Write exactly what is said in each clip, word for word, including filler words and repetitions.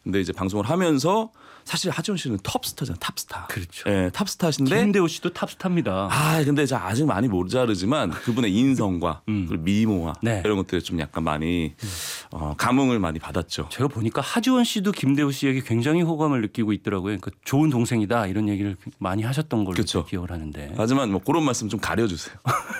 근데 이제 방송을 하면서 사실 하지원 씨는 톱스타잖아요. 탑스타. 그렇죠. 예, 탑스타신데 김대호 씨도 탑스타입니다. 아, 근데 저 아직 많이 모자르지만 그분의 인성과 음. 그리고 미모와 네. 이런 것들에 좀 약간 많이 어, 감흥을 많이 받았죠. 제가 보니까 하지원 씨도 김대호 씨에게 굉장히 호감을 느끼고 있더라고요. 그러니까 좋은 동생이다 이런 얘기를 많이 하셨던 걸로 그쵸. 기억을 하는데. 하지만 뭐 그런 말씀 좀 가려주세요.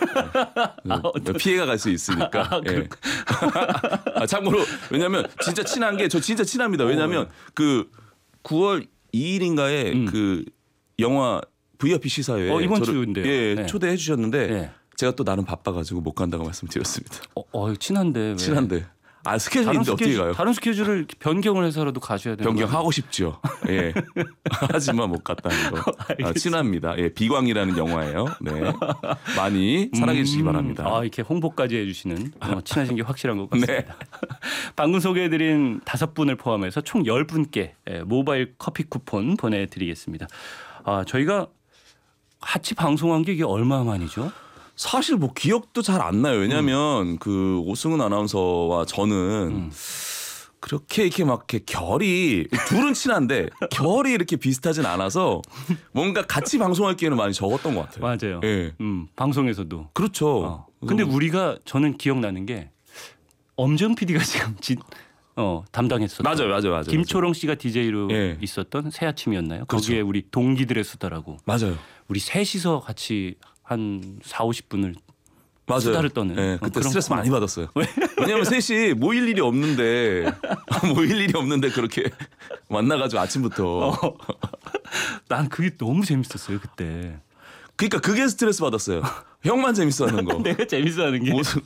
네. 피해가 갈 수 있으니까. 아, 예. 아, 참고로 왜냐하면 진짜 친한 게 저 진짜 친합니다. 왜냐하면 그 구월 이일인가에 음. 그 영화 브이아이피 시사회에 어, 이번 저를 주인데요. 예, 네. 초대해 주셨는데 네. 제가 또 나름 바빠가지고 못 간다고 말씀드렸습니다. 어, 어, 친한데. 왜? 친한데 아 스케줄인데 다른 어떻게 스케줄, 가요? 다른 스케줄을 변경을 해서라도 가셔야 되는 거예요. 변경하고 싶죠. 예. 하지만 못 갔다는 거. 아, 친합니다. 예, 비광이라는 영화예요. 네. 많이 사랑해 주시기 음, 바랍니다. 아, 이렇게 홍보까지 해주시는 어, 친하신 게 확실한 것 같습니다. 네. 방금 소개해드린 다섯 분을 포함해서 총 열 분께 모바일 커피 쿠폰 보내드리겠습니다. 아, 저희가 같이 방송한 게 이게 얼마 만이죠? 사실 뭐 기억도 잘 안 나요. 왜냐하면 음. 그 오승훈 아나운서와 저는 음. 그렇게 이렇게 막 이렇게 결이 둘은 친한데 결이 이렇게 비슷하진 않아서 뭔가 같이 방송할 기회는 많이 적었던 것 같아요. 맞아요. 예. 음, 방송에서도. 그렇죠. 어. 근데 우리가 저는 기억나는 게 엄정 피디가 지금 진, 어, 담당했었던 맞아요, 맞아요, 맞아요. 김초롱 씨가 디제이로 예. 있었던 새 아침이었나요? 그렇죠. 거기에 우리 동기들의 수다라고 맞아요. 우리 셋이서 같이 한 사오십 분을 맞아요. 수다를 떠는 네, 어, 그때 그런 스트레스 코너. 많이 받았어요. 왜냐하면 셋이 모일 일이 없는데 모일 일이 없는데 그렇게 만나가지고 아침부터. 어. 난 그게 너무 재밌었어요 그때. 그러니까 그게 스트레스 받았어요. 형만 재밌어하는 거. 내가 재밌어하는 게. 모습.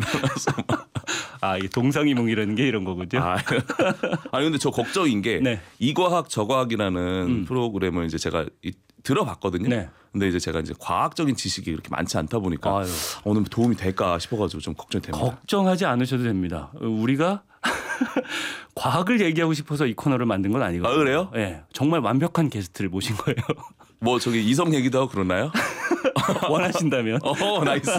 아, 이게 동상이몽이라는 게 이런 거군요. 아, 아니 근데 저 걱정인 게 네. 이과학 저과학이라는 음. 프로그램을 이제 제가 이, 들어봤거든요. 네. 근데 이제 제가 이제 과학적인 지식이 그렇게 많지 않다 보니까 아유. 오늘 도움이 될까 싶어가지고 좀 걱정이 됩니다. 걱정하지 않으셔도 됩니다. 우리가 과학을 얘기하고 싶어서 이 코너를 만든 건 아니거든요. 아, 그래요? 네, 정말 완벽한 게스트를 모신 거예요. 뭐 저기 이성 얘기도 하고 그러나요? 원하신다면. 어, 나이스.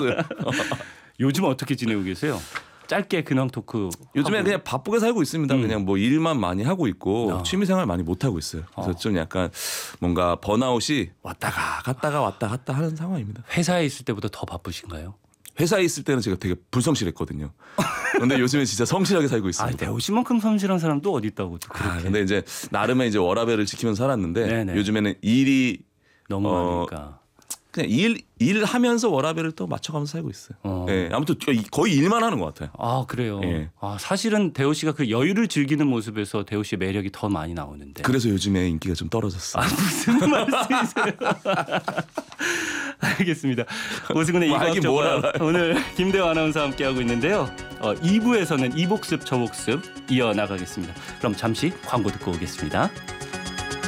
요즘 어떻게 지내고 계세요? 짧게 근황 토크. 요즘에 하고. 그냥 바쁘게 살고 있습니다. 음. 그냥 뭐 일만 많이 하고 있고 아. 취미생활 많이 못 하고 있어요. 그래서 어. 좀 약간 뭔가 번아웃이 왔다가 갔다가 왔다 갔다 하는 상황입니다. 회사에 있을 때보다 더 바쁘신가요? 회사에 있을 때는 제가 되게 불성실했거든요. 근데 요즘에 진짜 성실하게 살고 아, 있습니다. 대호 씨만큼 성실한 사람도 어디 있다고 또 그렇게. 아, 근데 이제 나름의 이제 워라밸을 지키면서 살았는데 네네. 요즘에는 일이 너무 어, 많으니까. 그냥 일 일하면서 워라밸을 또 맞춰가면서 살고 있어요. 어. 예, 아무튼 거의 일만 하는 것 같아요. 아, 그래요. 예. 아, 사실은 대호 씨가 그 여유를 즐기는 모습에서 대호 씨의 매력이 더 많이 나오는데. 그래서 요즘에 인기가 좀 떨어졌어요. 아, 무슨 말씀이세요? 알겠습니다. 오승훈의 뭐 알긴 뭘 이과학저과 알아요. 오늘 김대호 아나운서와 함께하고 있는데요. 어, 이 부에서는 이복습 저복습 이어나가겠습니다. 그럼 잠시 광고 듣고 오겠습니다.